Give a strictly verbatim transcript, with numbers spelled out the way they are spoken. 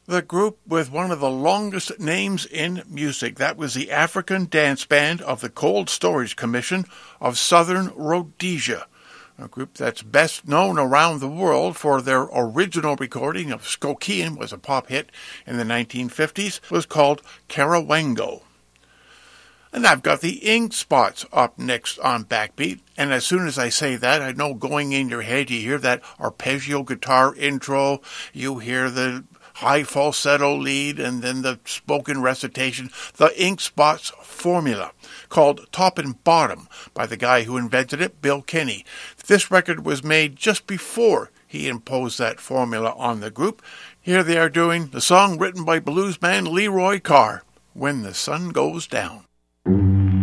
The group with one of the longest names in music. That was the African Dance Band of the Cold Storage Commission of Southern Rhodesia, a group that's best known around the world for their original recording of Skokian, was a pop hit in the nineteen fifties, was called Karawango. And I've got the Ink Spots up next on Backbeat, and as soon as I say that, I know going in your head you hear that arpeggio guitar intro, you hear the high falsetto lead, and then the spoken recitation, the Ink Spots formula, called Top and Bottom by the guy who invented it, Bill Kenny. This record was made just before he imposed that formula on the group. Here they are doing the song written by bluesman Leroy Carr, When the Sun Goes Down.